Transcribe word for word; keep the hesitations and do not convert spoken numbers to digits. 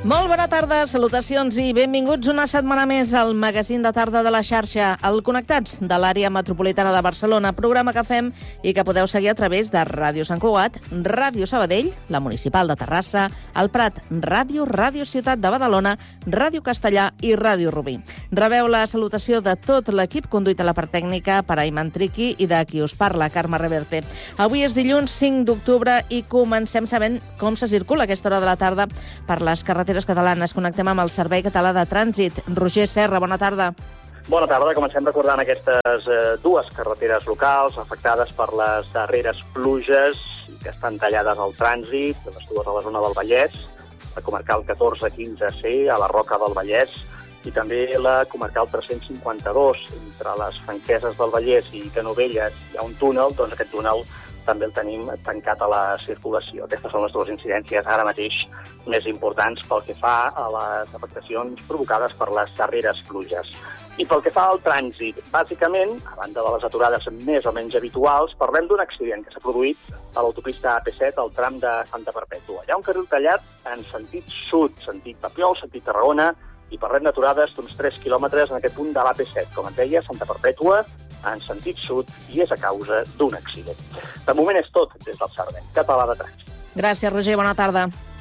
Molt bona tarda, salutacions i benvinguts una setmana més al magazín de tarda de la xarxa, el Connectats de l'àrea metropolitana de Barcelona, programa que fem i que podeu seguir a través de Ràdio Sant Cugat, Ràdio Sabadell, la Municipal de Terrassa, el Prat, Ràdio, Ràdio Ciutat de Badalona, Ràdio Castellà i Ràdio Rubí. Rebeu la salutació de tot l'equip conduït a la part tècnica per Ayman Triqui i de qui us parla, Carme Reverte. Avui és dilluns cinc d'octubre i comencem sabent com se circula a aquesta hora de la tarda per les carreteres catalanes. Connectem amb el Servei Català de Trànsit. Roger Serra, bona tarda. Bona tarda. Comencem recordant aquestes eh, dues carreteres locals afectades per les darreres pluges que estan tallades al trànsit, les dues a la zona del Vallès, la comarcal catorze quinze C, a la Roca del Vallès, i també la comarcal tres-cents cinquanta-dos. Entre les Franqueses del Vallès i Canovelles hi ha un túnel, doncs aquest túnel també el tenim tancat a la circulació. Aquestes són les dues incidències ara mateix més importants pel que fa a les afectacions provocades per les darreres pluges. I pel que fa al trànsit, bàsicament, a banda de les aturades més o menys habituals, parlem d'un accident que s'ha produït a l'autopista A P set, al tram de Santa Perpètua. Hi ha un carril tallat en sentit sud, sentit Papiol, sentit Tarragona, i parlem d'aturades d'uns tres quilòmetres en aquest punt de l'A P set. Com et deia, Santa Perpètua, en sentit sud, i és a causa d'un accident. De moment és tot des del Servei Català de Trànsit. Gràcies, Roger. Bona tarda.